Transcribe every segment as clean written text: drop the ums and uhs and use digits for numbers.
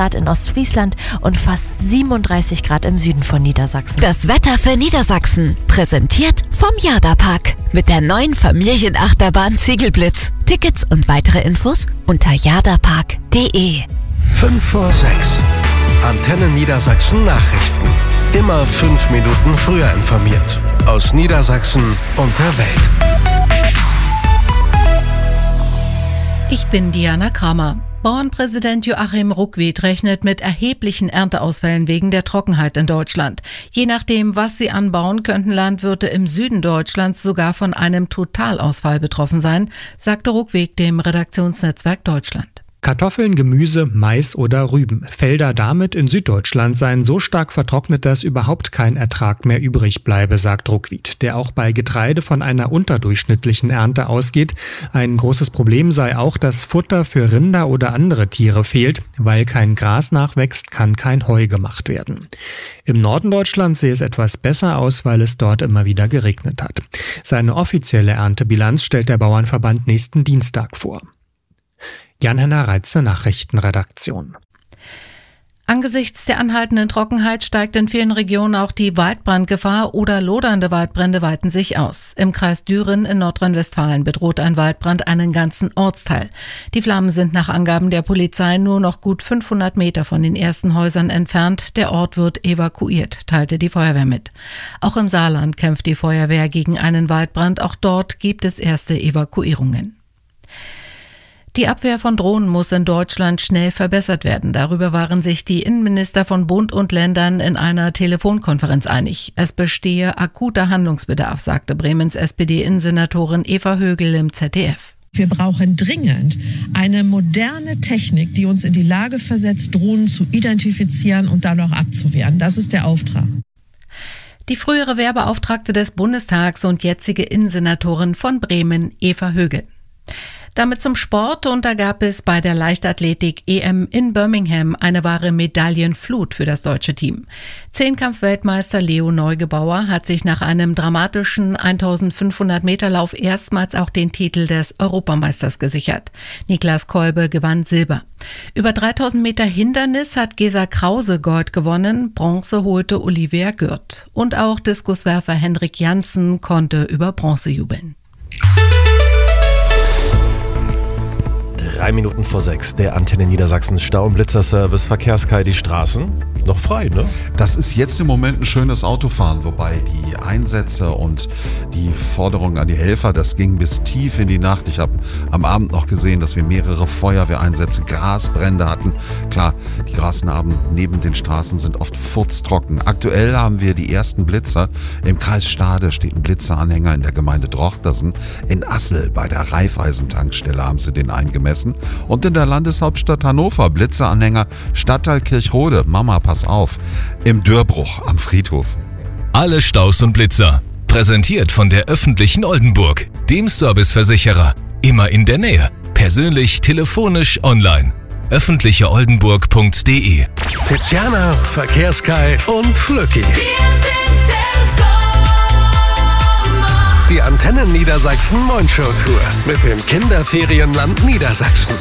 Grad in Ostfriesland und fast 37 Grad im Süden von Niedersachsen. Das Wetter für Niedersachsen, präsentiert vom Jada-Park. Mit der neuen Familienachterbahn Ziegelblitz. Tickets und weitere Infos unter jadapark.de. 5 vor 6. Antenne Niedersachsen Nachrichten. Immer 5 Minuten früher informiert. Aus Niedersachsen und der Welt. Ich bin Diana Kramer. Bauernpräsident Joachim Ruckwied rechnet mit erheblichen Ernteausfällen wegen der Trockenheit in Deutschland. Je nachdem, was sie anbauen, könnten Landwirte im Süden Deutschlands sogar von einem Totalausfall betroffen sein, sagte Ruckwied dem Redaktionsnetzwerk Deutschland. Kartoffeln, Gemüse, Mais oder Rüben. Felder damit in Süddeutschland seien so stark vertrocknet, dass überhaupt kein Ertrag mehr übrig bleibe, sagt Ruckwied, der auch bei Getreide von einer unterdurchschnittlichen Ernte ausgeht. Ein großes Problem sei auch, dass Futter für Rinder oder andere Tiere fehlt. Weil kein Gras nachwächst, kann kein Heu gemacht werden. Im Norden Deutschlands sehe es etwas besser aus, weil es dort immer wieder geregnet hat. Seine offizielle Erntebilanz stellt der Bauernverband nächsten Dienstag vor. Jan-Henner Reitze, Nachrichtenredaktion. Angesichts der anhaltenden Trockenheit steigt in vielen Regionen auch die Waldbrandgefahr oder lodernde Waldbrände weiten sich aus. Im Kreis Düren in Nordrhein-Westfalen bedroht ein Waldbrand einen ganzen Ortsteil. Die Flammen sind nach Angaben der Polizei nur noch gut 500 Meter von den ersten Häusern entfernt. Der Ort wird evakuiert, teilte die Feuerwehr mit. Auch im Saarland kämpft die Feuerwehr gegen einen Waldbrand. Auch dort gibt es erste Evakuierungen. Die Abwehr von Drohnen muss in Deutschland schnell verbessert werden. Darüber waren sich die Innenminister von Bund und Ländern in einer Telefonkonferenz einig. Es bestehe akuter Handlungsbedarf, sagte Bremens SPD-Innensenatorin Eva Högel im ZDF. Wir brauchen dringend eine moderne Technik, die uns in die Lage versetzt, Drohnen zu identifizieren und dann auch abzuwehren. Das ist der Auftrag. Die frühere Wehrbeauftragte des Bundestags und jetzige Innensenatorin von Bremen, Eva Högel. Damit zum Sport, und da gab es bei der Leichtathletik-EM in Birmingham eine wahre Medaillenflut für das deutsche Team. Zehnkampf-Weltmeister Leo Neugebauer hat sich nach einem dramatischen 1500-Meter-Lauf erstmals auch den Titel des Europameisters gesichert. Niklas Kolbe gewann Silber. Über 3000 Meter Hindernis hat Gesa Krause Gold gewonnen, Bronze holte Olivia Gürt. Und auch Diskuswerfer Henrik Janssen konnte über Bronze jubeln. 3 Minuten vor 6, der Antenne Niedersachsen Stau- und Blitzerservice, Verkehrskai, die Straßen noch frei, ne? Das ist jetzt im Moment ein schönes Autofahren, wobei die Einsätze und die Forderungen an die Helfer, das ging bis tief in die Nacht. Ich habe am Abend noch gesehen, dass wir mehrere Feuerwehreinsätze, Grasbrände hatten. Klar, die Grasnarben neben den Straßen sind oft furztrocken. Aktuell haben wir die ersten Blitzer. Im Kreis Stade steht ein Blitzeranhänger in der Gemeinde Drochtersen. In Assel bei der Raiffeisen-Tankstelle haben sie den eingemessen. Und in der Landeshauptstadt Hannover Blitzeranhänger Stadtteil Kirchrode. Mama, pass auf. Im Dörbruch am Friedhof. Alle Staus und Blitzer. Präsentiert von der öffentlichen Oldenburg, dem Serviceversicherer. Immer in der Nähe. Persönlich, telefonisch, online. öffentlicheoldenburg.de. Tiziana, Verkehrskai und Flücki. Die Antenne Niedersachsen Moin-Show Tour mit dem Kinderferienland Niedersachsen.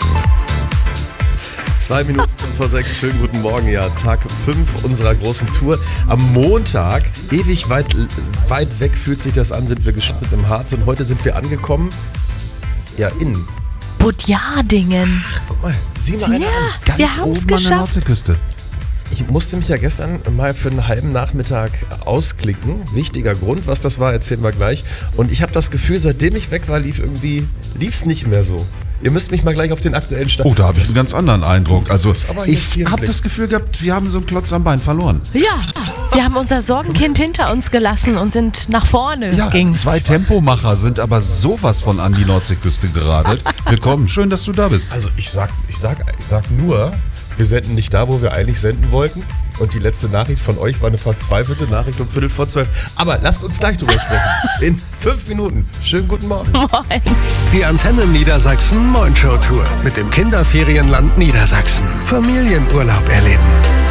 2 Minuten vor 6, schönen guten Morgen, ja, Tag 5 unserer großen Tour. Am Montag, ewig weit weg fühlt sich das an, sind wir gestartet im Harz und heute sind wir angekommen, ja, in Budjadingen. Guck mal, sieh mal einer an. Wir Ganz haben es oben an der geschafft. Nordseeküste. Ich musste mich ja gestern mal für einen halben Nachmittag ausklicken. Wichtiger Grund, was das war, erzählen wir gleich. Und ich habe das Gefühl, seitdem ich weg war, lief es nicht mehr so. Ihr müsst mich mal gleich auf den aktuellen Stand. Oh, da habe ich einen ganz anderen Eindruck. Also aber jetzt ich hier im habe Blick. das Gefühl gehabt, wir haben so einen Klotz am Bein verloren. Ja, wir haben unser Sorgenkind hinter uns gelassen und sind nach vorne. Ja, Ging's. 2 Tempomacher sind aber sowas von an die Nordseeküste geradelt. Willkommen, schön, dass du da bist. Also ich sag nur, wir senden nicht da, wo wir eigentlich senden wollten. Und die letzte Nachricht von euch war eine verzweifelte Nachricht um 11:45. Aber lasst uns gleich drüber sprechen. In 5 Minuten. Schönen guten Morgen. Moin. Die Antenne Niedersachsen Moin-Show Tour mit dem Kinderferienland Niedersachsen. Familienurlaub erleben.